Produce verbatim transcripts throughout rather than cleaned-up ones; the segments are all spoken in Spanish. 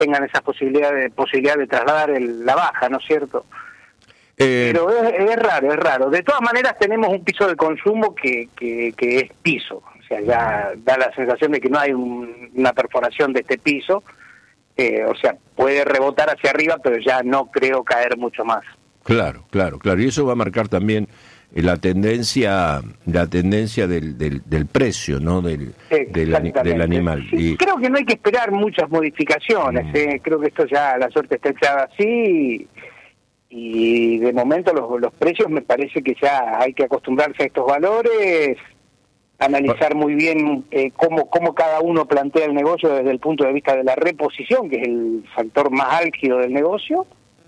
tengan esa posibilidad de, posibilidad de trasladar el, la baja, ¿no es cierto? Eh, Pero es, es raro, es raro. De todas maneras tenemos un piso de consumo que, que, que es piso. O sea, ya da la sensación de que no hay un, una perforación de este piso. Eh, o sea, puede rebotar hacia arriba, pero ya no creo caer mucho más. Claro, claro, claro. Y eso va a marcar también la tendencia la tendencia del, del, del precio, ¿no? Del, del, del animal. Sí, y... Creo que no hay que esperar muchas modificaciones. Mm. Eh. Creo que esto ya, la suerte está echada así. Y, y de momento los, los precios me parece que ya hay que acostumbrarse a estos valores, analizar muy bien eh, cómo, cómo cada uno plantea el negocio desde el punto de vista de la reposición, que es el factor más álgido del negocio.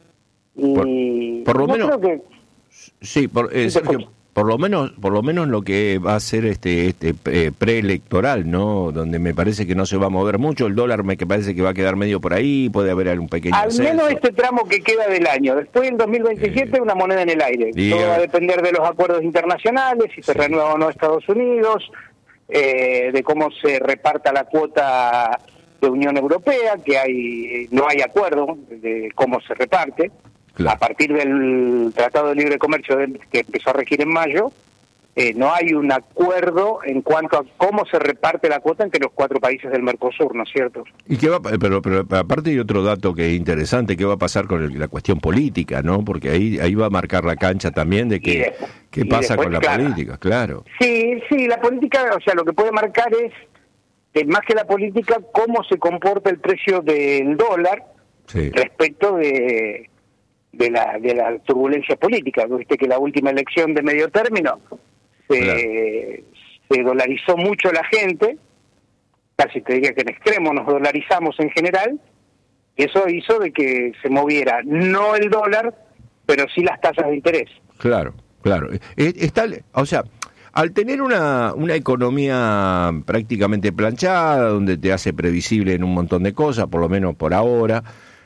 Y por, por lo menos creo que sí, por, eh, Sergio, por lo menos por lo menos lo que va a ser este este eh, preelectoral, ¿no? Donde me parece que no se va a mover mucho el dólar, me que parece que va a quedar medio por ahí, puede haber algún pequeño al ascenso. Menos este tramo que queda del año. Después en dos mil veintisiete eh, una moneda en el aire. Diga. Todo va a depender de los acuerdos internacionales, si se sí. renueva o no Estados Unidos, eh, de cómo se reparta la cuota de Unión Europea, que hay no hay acuerdo de cómo se reparte. Claro. A partir del Tratado de Libre Comercio de, que empezó a regir en mayo, eh, no hay un acuerdo en cuanto a cómo se reparte la cuota entre los cuatro países del Mercosur, ¿no es cierto? Y qué va, pero, pero aparte hay otro dato que es interesante, ¿qué va a pasar con el, la cuestión política, ¿no? Porque ahí ahí va a marcar la cancha también de que después, qué pasa después, con la claro. política, claro. Sí, sí, la política, o sea, lo que puede marcar es, eh, más que la política, cómo se comporta el precio del dólar sí. respecto de... de la de la turbulencia política. Viste que la última elección de medio término se, claro. se dolarizó mucho la gente, casi te diría que en extremo nos dolarizamos en general, y eso hizo de que se moviera no el dólar, pero sí las tasas de interés. Claro, claro. Está, o sea, al tener una, una economía prácticamente planchada, donde te hace previsible en un montón de cosas, por lo menos por ahora,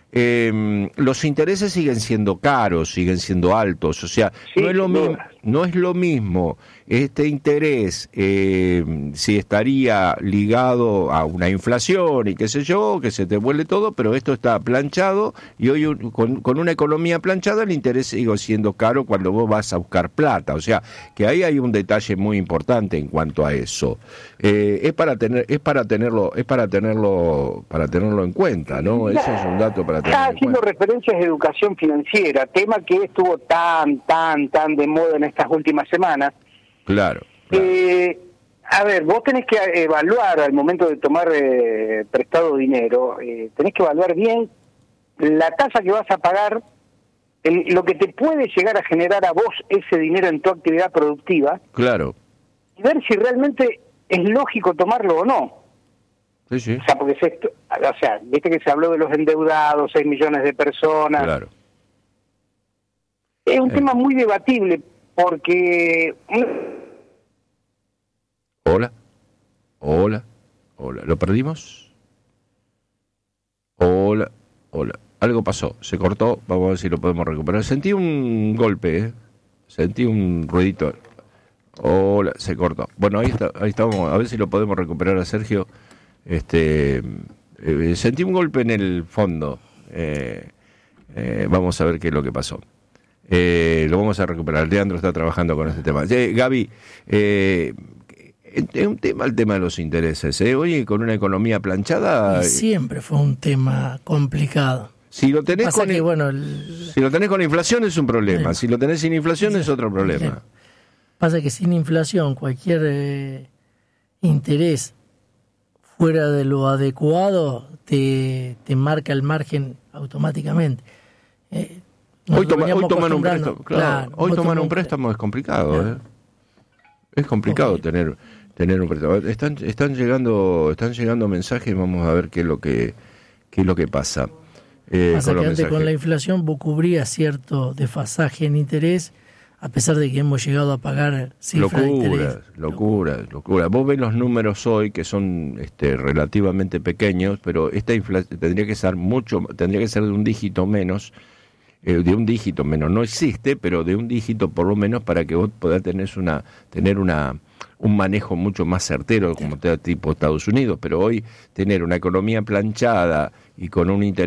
Eh, los intereses siguen siendo caros, siguen siendo altos, o sea, sí, no es lo mismo, no es lo mismo este interés eh, si estaría ligado a una inflación y qué sé yo, que se te vuelve todo, pero esto está planchado y hoy con, con una economía planchada el interés sigue siendo caro cuando vos vas a buscar plata, o sea, que ahí hay un detalle muy importante en cuanto a eso. Eh, es para tener, es para tenerlo, es para tenerlo, para tenerlo en cuenta, ¿no? Eso es un dato para tener Está haciendo referencias de educación financiera, tema que estuvo tan, tan, tan de moda en estas últimas semanas. Claro. claro. Eh, a ver, vos tenés que evaluar al momento de tomar eh, prestado dinero, eh, tenés que evaluar bien la tasa que vas a pagar, el, lo que te puede llegar a generar a vos ese dinero en tu actividad productiva. Claro. Y ver si realmente es lógico tomarlo o no. Sí, sí. O sea, porque se, o sea, viste que se habló de los endeudados, seis millones de personas. Claro. Es un eh. tema muy debatible porque... Hola, hola, hola. ¿Lo perdimos? Hola, hola. Algo pasó, se cortó, vamos a ver si lo podemos recuperar. Sentí un golpe, ¿eh? Sentí un ruidito. Hola, se cortó. Bueno, ahí está, ahí estamos, a ver si lo podemos recuperar a Sergio. Este, eh, sentí un golpe en el fondo. Eh, eh, vamos a ver qué es lo que pasó. Eh, lo vamos a recuperar. Leandro está trabajando con este tema. Eh, Gaby, eh, es un tema el tema de los intereses. ¿eh? Oye, con una economía planchada. Y siempre fue un tema complicado. Si lo tenés con que, bueno, el... si lo tenés con inflación es un problema. Sí. Si lo tenés sin inflación sí. es otro problema. Sí. Pasa que sin inflación cualquier eh, interés fuera de lo adecuado te, te marca el margen automáticamente. Eh, hoy, toma, hoy tomar un préstamo, claro, claro, hoy tomar un préstamo es complicado, claro. ¿eh? Es complicado okay. tener tener un préstamo. Están están llegando están llegando mensajes, vamos a ver qué es lo que qué es lo que pasa. Eh, pasa con que antes con la inflación vos cubrías cierto desfasaje en interés, a pesar de que hemos llegado a pagar cifras locura, de interés. Locura, locura. Vos ves los números hoy que son este, relativamente pequeños, pero esta inflación tendría que ser mucho, tendría que ser de un dígito menos, eh, de un dígito menos. No existe, pero de un dígito por lo menos para que vos puedas tener una, tener una un manejo mucho más certero como tipo Estados Unidos, pero hoy tener una economía planchada y con un interés